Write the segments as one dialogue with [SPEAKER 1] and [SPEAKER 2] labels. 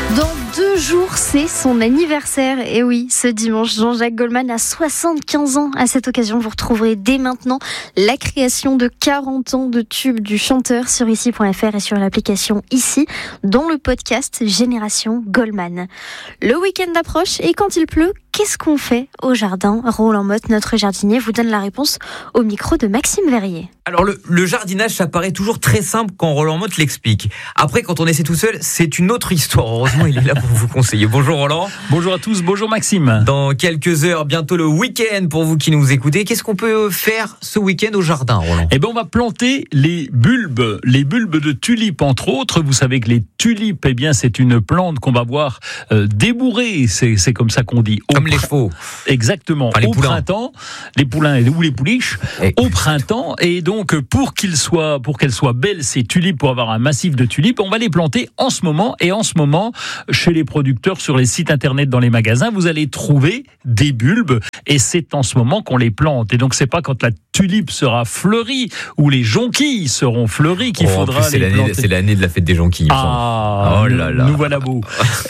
[SPEAKER 1] Dans 2 jours, c'est son anniversaire. Et oui, ce dimanche, Jean-Jacques Goldman a 75 ans. À cette occasion, vous retrouverez dès maintenant la création de 40 ans de tubes du chanteur sur ici.fr et sur l'application Ici, dans le podcast Génération Goldman. Le week-end approche et quand il pleut, qu'est-ce qu'on fait au jardin ? Roland Motte, notre jardinier, vous donne la réponse au micro de Maxime Verrier.
[SPEAKER 2] Alors le jardinage, ça paraît toujours très simple quand Roland Motte l'explique. Après, quand on essaie tout seul, c'est une autre histoire. Heureusement, il est là pour vous conseiller. Bonjour Roland.
[SPEAKER 3] Bonjour à tous, bonjour Maxime.
[SPEAKER 2] Dans quelques heures, bientôt le week-end pour vous qui nous écoutez. Qu'est-ce qu'on peut faire ce week-end au jardin, Roland ?
[SPEAKER 3] Eh ben, on va planter les bulbes de tulipes entre autres. Vous savez que les tulipes, eh bien, c'est une plante qu'on va voir débourrer. C'est comme ça qu'on dit.
[SPEAKER 2] Comme les chevaux.
[SPEAKER 3] Exactement.
[SPEAKER 2] Enfin, les
[SPEAKER 3] au
[SPEAKER 2] poulains.
[SPEAKER 3] Printemps, les poulains ou les pouliches. Au printemps. Et donc, pour qu'elles soient belles, ces tulipes, pour avoir un massif de tulipes, on va les planter en ce moment. Et en ce moment, chez les producteurs, sur les sites internet, dans les magasins, vous allez trouver des bulbes. Et c'est en ce moment qu'on les plante. Et donc, c'est pas quand la tulipe sera fleurie ou les jonquilles seront fleuries qu'il faudra les planter.
[SPEAKER 2] C'est l'année de la fête des jonquilles.
[SPEAKER 3] Ah,
[SPEAKER 2] oh là là.
[SPEAKER 3] Nous voilà beaux.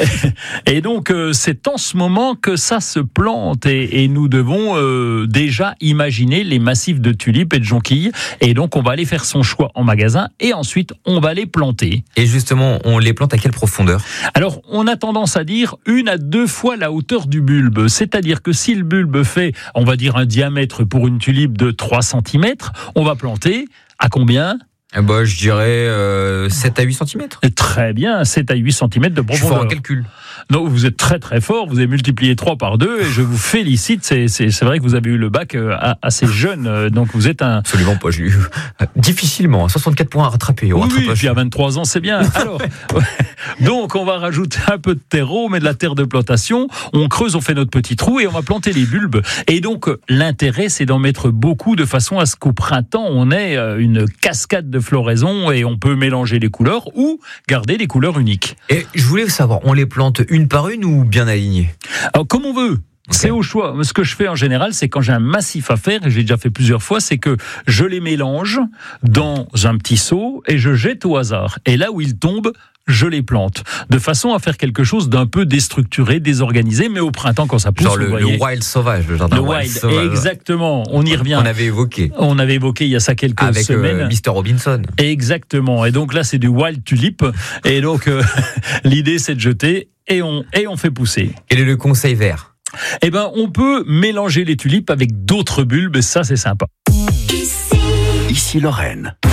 [SPEAKER 3] Et donc, c'est en ce moment que ça se plante. Et nous devons déjà imaginer les massifs de tulipes et de jonquilles. Et donc, on va aller faire son choix en magasin. Et ensuite, on va les planter.
[SPEAKER 2] Et justement, on les plante à quelle profondeur ?
[SPEAKER 3] Alors, on a tendance à dire 1 à 2 fois la hauteur du bulbe. C'est-à-dire que si le bulbe fait, on va dire, un diamètre pour une tulipe de 3 cm, on va planter à combien ?
[SPEAKER 2] Je dirais 7 à 8 cm.
[SPEAKER 3] Très bien, 7 à 8 cm de profondeur.
[SPEAKER 2] Je suis fort en calcul.
[SPEAKER 3] Non, vous êtes très très fort, vous avez multiplié 3 par 2 et je vous félicite, c'est vrai que vous avez eu le bac assez jeune, donc vous êtes un...
[SPEAKER 2] Absolument pas, j'ai eu difficilement, 64 points à rattraper.
[SPEAKER 3] Oui, puis à 23 ans, c'est bien. Alors, donc on va rajouter un peu de terreau, mais de la terre de plantation, on creuse, on fait notre petit trou et on va planter les bulbes. Et donc l'intérêt, c'est d'en mettre beaucoup de façon à ce qu'au printemps, on ait une cascade de floraison et on peut mélanger les couleurs ou garder les couleurs uniques.
[SPEAKER 2] Et je voulais savoir, on les plante une par une ou bien alignées ?
[SPEAKER 3] Alors, comme on veut. C'est au choix. Ce que je fais en général, c'est quand j'ai un massif à faire, et j'ai déjà fait plusieurs fois, c'est que je les mélange dans un petit seau et je jette au hasard. Et là où ils tombent, je les plante, de façon à faire quelque chose d'un peu déstructuré, désorganisé, mais au printemps quand ça pousse,
[SPEAKER 2] genre le wild sauvage, le jardin
[SPEAKER 3] wild
[SPEAKER 2] sauvage.
[SPEAKER 3] Exactement, on y revient.
[SPEAKER 2] On avait évoqué
[SPEAKER 3] il y a ça quelques semaines.
[SPEAKER 2] Avec Mr Robinson.
[SPEAKER 3] Exactement, et donc là c'est du wild tulip, et donc l'idée c'est de jeter, et on fait pousser.
[SPEAKER 2] Quel est le conseil vert ?
[SPEAKER 3] Eh ben, on peut mélanger les tulipes avec d'autres bulbes, et ça c'est sympa.
[SPEAKER 4] Ici Lorraine.